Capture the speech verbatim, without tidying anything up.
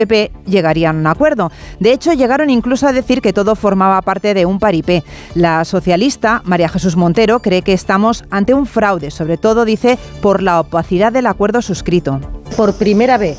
P P llegarían a un acuerdo. De hecho, llegaron incluso a decir que todo formaba parte de un paripé. La socialista, María Jesús Montero, cree que estamos ante un fraude, sobre todo, dice, por la opacidad del acuerdo suscrito. Por primera vez